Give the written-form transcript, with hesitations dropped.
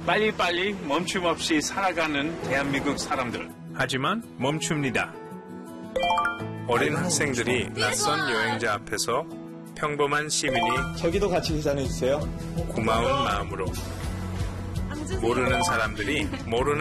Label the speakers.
Speaker 1: 빨리빨리 멈춤 없이 살아가는 대한민국 사람들. 하지만 멈춥니다. 어린 학생들이 낯선 여행자 앞에서 평범한 시민이
Speaker 2: 저기도 같이 계산해 주세요.
Speaker 1: 고마운 마음으로 모르는 사람들이 모르는